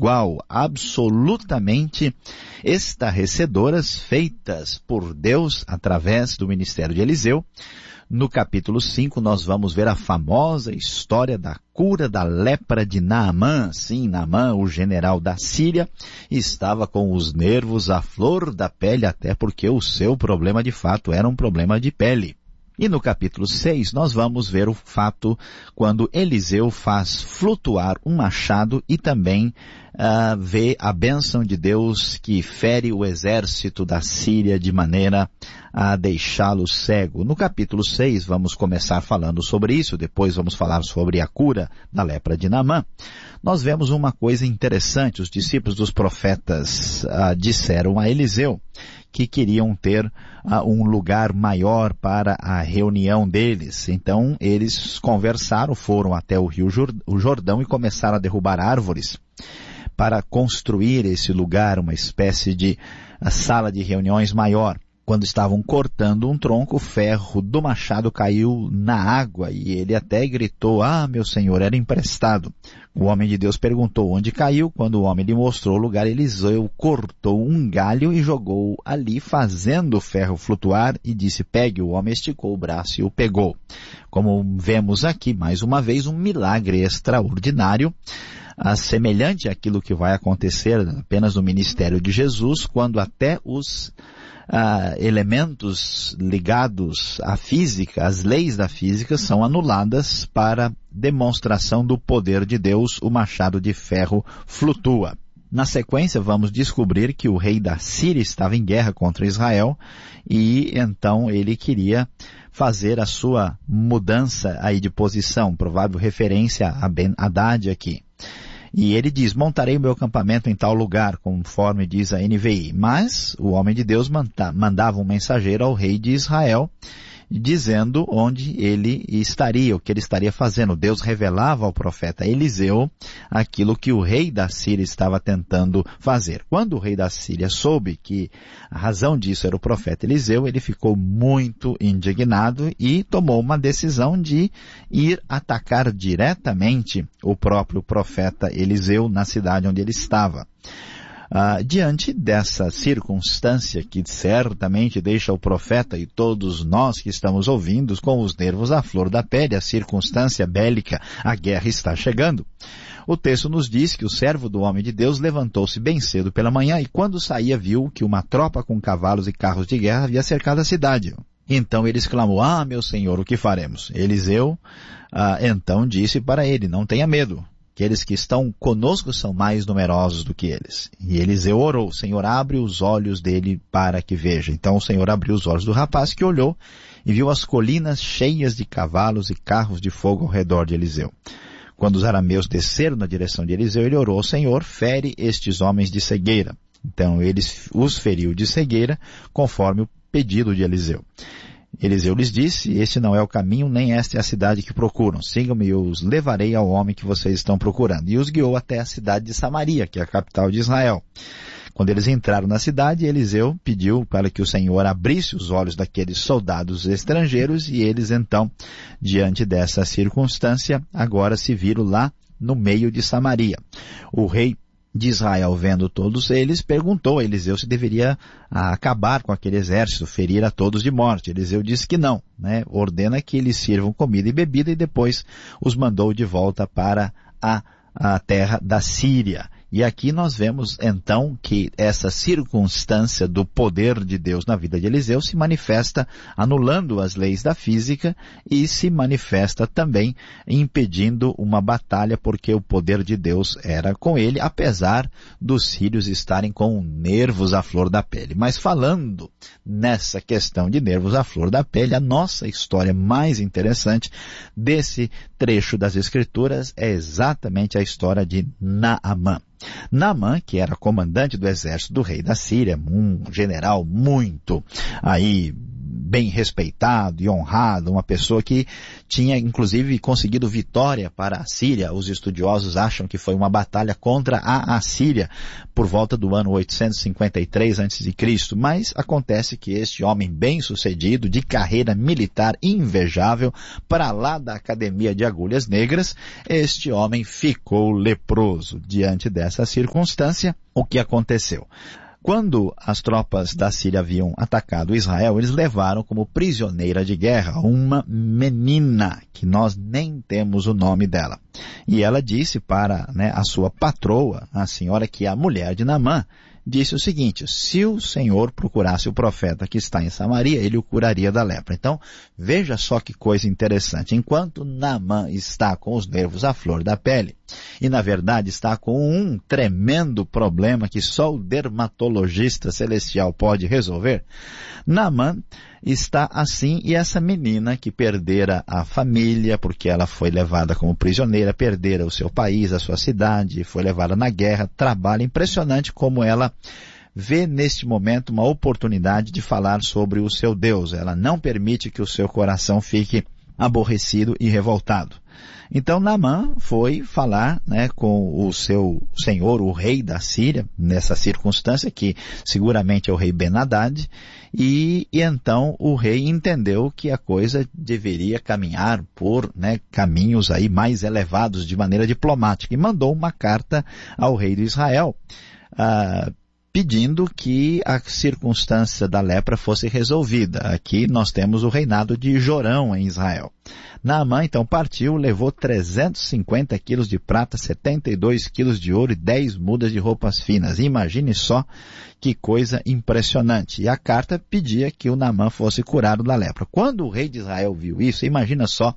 igual, absolutamente estarrecedoras, feitas por Deus através do ministério de Eliseu. No capítulo 5 nós vamos ver a famosa história da cura da lepra de Naamã. Sim, Naamã, o general da Síria, estava com os nervos à flor da pele, até porque o seu problema de fato era um problema de pele. E no capítulo 6 nós vamos ver o fato quando Eliseu faz flutuar um machado e também vê a bênção de Deus que fere o exército da Síria de maneira a deixá-lo cego. No capítulo 6 vamos começar falando sobre isso, depois vamos falar sobre a cura da lepra de Naamã. Nós vemos uma coisa interessante, os discípulos dos profetas disseram a Eliseu que queriam ter um lugar maior para a reunião deles. Então eles conversaram, foram até o rio Jordão e começaram a derrubar árvores para construir esse lugar, uma espécie de sala de reuniões maior. Quando estavam cortando um tronco, o ferro do machado caiu na água e ele até gritou, meu senhor, era emprestado. O homem de Deus perguntou onde caiu. Quando o homem lhe mostrou o lugar, Eliseu cortou um galho e jogou ali, fazendo o ferro flutuar, e disse, pegue. O homem esticou o braço e o pegou. Como vemos aqui, mais uma vez, um milagre extraordinário, semelhante àquilo que vai acontecer apenas no ministério de Jesus, quando até os elementos ligados à física, as leis da física, são anuladas para demonstração do poder de Deus. O machado de ferro flutua. Na sequência, vamos descobrir que o rei da Síria estava em guerra contra Israel e então ele queria fazer a sua mudança aí de posição, provável referência a Ben-Hadad aqui. E ele diz, montarei o meu acampamento em tal lugar, conforme diz a NVI. Mas o homem de Deus mandava um mensageiro ao rei de Israel, dizendo onde ele estaria, o que ele estaria fazendo. Deus revelava ao profeta Eliseu aquilo que o rei da Síria estava tentando fazer. Quando o rei da Síria soube que a razão disso era o profeta Eliseu, ele ficou muito indignado e tomou uma decisão de ir atacar diretamente o próprio profeta Eliseu na cidade onde ele estava. Diante dessa circunstância que certamente deixa o profeta e todos nós que estamos ouvindo com os nervos à flor da pele, a circunstância bélica, a guerra está chegando. O texto nos diz que o servo do homem de Deus levantou-se bem cedo pela manhã e quando saía viu que uma tropa com cavalos e carros de guerra havia cercado a cidade. Então ele exclamou, meu senhor, o que faremos? Eliseu então disse para ele, não tenha medo. Aqueles que estão conosco são mais numerosos do que eles. E Eliseu orou, Senhor, abre os olhos dele para que veja. Então o Senhor abriu os olhos do rapaz que olhou e viu as colinas cheias de cavalos e carros de fogo ao redor de Eliseu. Quando os arameus desceram na direção de Eliseu, ele orou, Senhor, fere estes homens de cegueira. Então ele os feriu de cegueira, conforme o pedido de Eliseu. Eliseu lhes disse, este não é o caminho, nem esta é a cidade que procuram. Sigam-me e eu os levarei ao homem que vocês estão procurando. E os guiou até a cidade de Samaria, que é a capital de Israel. Quando eles entraram na cidade, Eliseu pediu para que o Senhor abrisse os olhos daqueles soldados estrangeiros e eles então, diante dessa circunstância, agora se viram lá no meio de Samaria. O rei de Israel, vendo todos eles, perguntou a Eliseu se deveria acabar com aquele exército, ferir a todos de morte. Eliseu disse que não, ordena que eles sirvam comida e bebida e depois os mandou de volta para a terra da Síria. E aqui nós vemos então que essa circunstância do poder de Deus na vida de Eliseu se manifesta anulando as leis da física e se manifesta também impedindo uma batalha porque o poder de Deus era com ele, apesar dos sírios estarem com nervos à flor da pele. Mas falando nessa questão de nervos à flor da pele, a nossa história mais interessante desse trecho das Escrituras é exatamente a história de Naamã. Naamã, que era comandante do exército do rei da Síria, um general muito bem respeitado e honrado, uma pessoa que tinha inclusive conseguido vitória para a Síria. Os estudiosos acham que foi uma batalha contra a Assíria por volta do ano 853 a.C., mas acontece que este homem bem-sucedido, de carreira militar invejável, para lá da Academia de Agulhas Negras, este homem ficou leproso. Diante dessa circunstância, o que aconteceu? Quando as tropas da Síria haviam atacado Israel, eles levaram como prisioneira de guerra uma menina, que nós nem temos o nome dela. E ela disse para a sua patroa, a senhora que é a mulher de Naamã, disse o seguinte: se o Senhor procurasse o profeta que está em Samaria, ele o curaria da lepra. Então, veja só que coisa interessante. Enquanto Naamã está com os nervos à flor da pele, e na verdade está com um tremendo problema que só o dermatologista celestial pode resolver, Naamã está assim, e essa menina que perdera a família, porque ela foi levada como prisioneira, perdera o seu país, a sua cidade, foi levada na guerra, trabalha impressionante como ela vê neste momento uma oportunidade de falar sobre o seu Deus. Ela não permite que o seu coração fique aborrecido e revoltado. Então Naamã foi falar com o seu senhor, o rei da Síria, nessa circunstância, que seguramente é o rei Ben-Hadad, e então o rei entendeu que a coisa deveria caminhar por caminhos aí mais elevados de maneira diplomática, e mandou uma carta ao rei de Israel, pedindo que a circunstância da lepra fosse resolvida. Aqui nós temos o reinado de Jorão em Israel. Naamã então partiu, levou 350 quilos de prata, 72 quilos de ouro e 10 mudas de roupas finas. Imagine só que coisa impressionante. E a carta pedia que o Naamã fosse curado da lepra. Quando o rei de Israel viu isso, imagina só,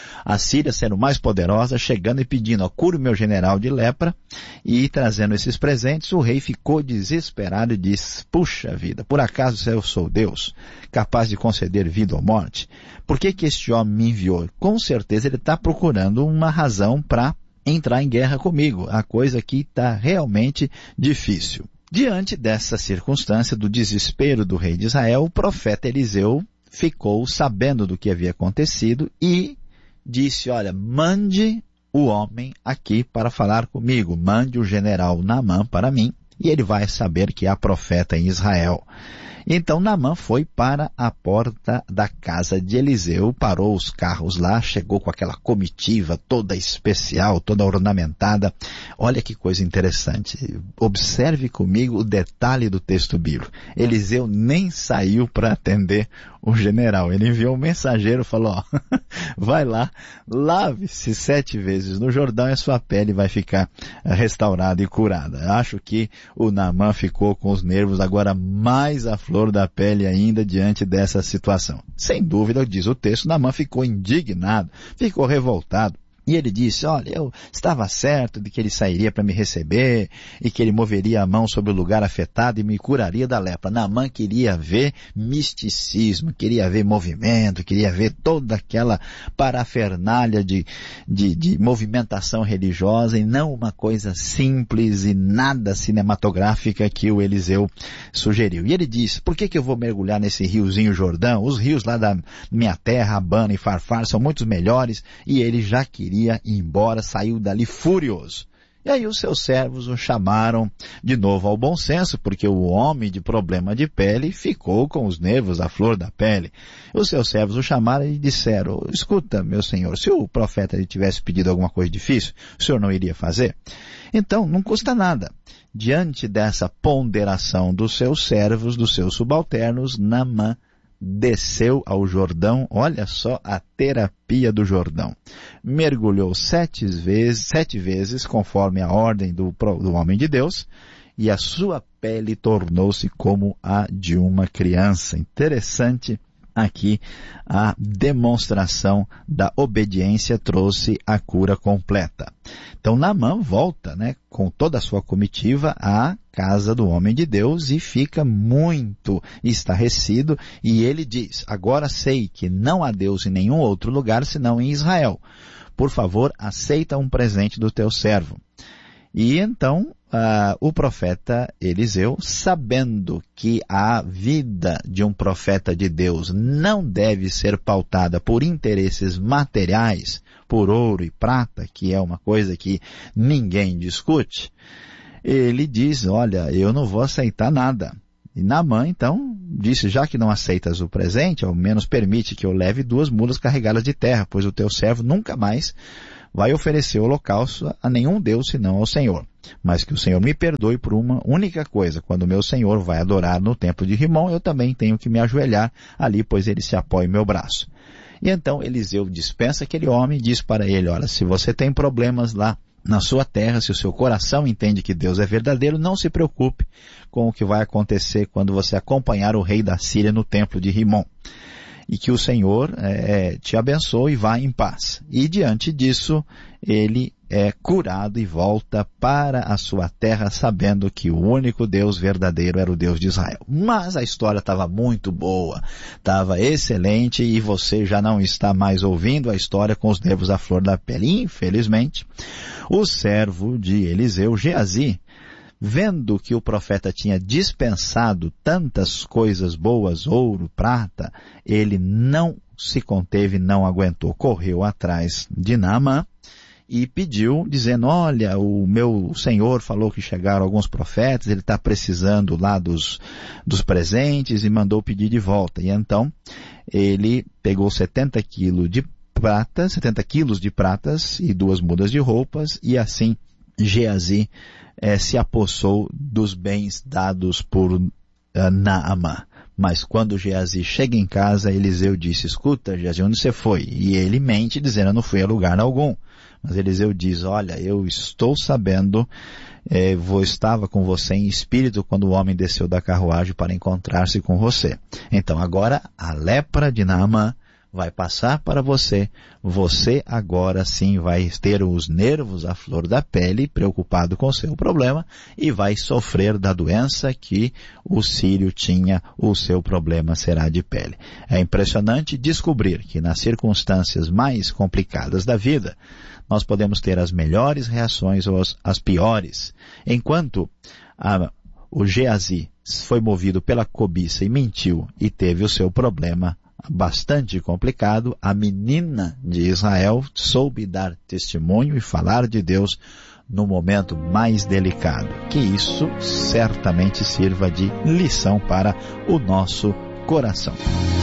a Síria sendo mais poderosa, chegando e pedindo: cure o meu general de lepra, e trazendo esses presentes, o rei ficou desesperado e disse: puxa vida, por acaso eu sou Deus, capaz de conceder vida ou morte? Por que este homem me enviou? Com certeza ele está procurando uma razão para entrar em guerra comigo. A coisa aqui está realmente difícil. Diante dessa circunstância do desespero do rei de Israel, o profeta Eliseu ficou sabendo do que havia acontecido e disse: olha, mande o homem aqui para falar comigo, mande o general Naamã para mim, e ele vai saber que há profeta em Israel. Então Naamã foi para a porta da casa de Eliseu, parou os carros lá, chegou com aquela comitiva toda especial, toda ornamentada. Olha que coisa interessante. Observe comigo o detalhe do texto bíblico. Eliseu nem saiu para atender o general. Ele enviou um mensageiro e falou: vai lá, lave-se 7 vezes no Jordão e a sua pele vai ficar restaurada e curada. Acho que o Naamã ficou com os nervos agora mais à flor da pele ainda diante dessa situação. Sem dúvida, diz o texto, Naamã ficou indignado, ficou revoltado. E ele disse: olha, eu estava certo de que ele sairia para me receber e que ele moveria a mão sobre o lugar afetado e me curaria da lepra. Naamã queria ver misticismo, queria ver movimento, queria ver toda aquela parafernália de movimentação religiosa e não uma coisa simples e nada cinematográfica que o Eliseu sugeriu. E ele disse: por que eu vou mergulhar nesse riozinho Jordão? Os rios lá da minha terra, Abana e Farfar, são muito melhores. E ele já queria ir embora, saiu dali furioso. E aí os seus servos o chamaram de novo ao bom senso, porque o homem de problema de pele ficou com os nervos à flor da pele. Os seus servos o chamaram e disseram: escuta, meu senhor, se o profeta lhe tivesse pedido alguma coisa difícil, o senhor não iria fazer? Então, não custa nada. Diante dessa ponderação dos seus servos, dos seus subalternos, Naamã desceu ao Jordão. Olha só a terapia do Jordão. Mergulhou 7 vezes, conforme a ordem do homem de Deus, e a sua pele tornou-se como a de uma criança. Interessante. Aqui a demonstração da obediência trouxe a cura completa. Então Naamã volta, com toda a sua comitiva à casa do homem de Deus e fica muito estarrecido, e ele diz: agora sei que não há Deus em nenhum outro lugar senão em Israel. Por favor, aceita um presente do teu servo. E então o profeta Eliseu, sabendo que a vida de um profeta de Deus não deve ser pautada por interesses materiais, por ouro e prata, que é uma coisa que ninguém discute, ele diz, olha, eu não vou aceitar nada. E Naamã, então, disse, já que não aceitas o presente, ao menos permite que eu leve 2 mulas carregadas de terra, pois o teu servo nunca mais vai oferecer holocausto a nenhum Deus senão ao Senhor. Mas que o Senhor me perdoe por uma única coisa. Quando o meu Senhor vai adorar no templo de Rimom, eu também tenho que me ajoelhar ali, pois ele se apoia em meu braço. E então Eliseu dispensa aquele homem e diz para ele, olha, se você tem problemas lá na sua terra, se o seu coração entende que Deus é verdadeiro, não se preocupe com o que vai acontecer quando você acompanhar o rei da Síria no templo de Rimom. E que o Senhor te abençoe e vá em paz. E diante disso, ele é curado e volta para a sua terra, sabendo que o único Deus verdadeiro era o Deus de Israel. Mas a história estava muito boa, estava excelente, e você já não está mais ouvindo a história com os nervos à flor da pele. Infelizmente, o servo de Eliseu, Geazi, vendo que o profeta tinha dispensado tantas coisas boas, ouro, prata, ele não se conteve, não aguentou, correu atrás de Naamã e pediu, dizendo, olha, o meu senhor falou que chegaram alguns profetas, ele está precisando lá dos presentes, e mandou pedir de volta. E então ele pegou 70 quilos de pratas e 2 mudas de roupas, e assim Geazi se apossou dos bens dados por Naamã. Mas quando Geazi chega em casa, Eliseu disse, escuta, Geazi, onde você foi? E ele mente, dizendo, eu não fui a lugar algum. Mas Eliseu diz, olha, eu estou sabendo, estava com você em espírito quando o homem desceu da carruagem para encontrar-se com você. Então agora a lepra de Naamã vai passar para você. Você agora sim vai ter os nervos à flor da pele, preocupado com o seu problema, e vai sofrer da doença que o sírio tinha. O seu problema será de pele. É impressionante descobrir que nas circunstâncias mais complicadas da vida, nós podemos ter as melhores reações ou as piores. Enquanto o Geazi foi movido pela cobiça e mentiu e teve o seu problema bastante complicado, a menina de Israel soube dar testemunho e falar de Deus no momento mais delicado. Que isso certamente sirva de lição para o nosso coração.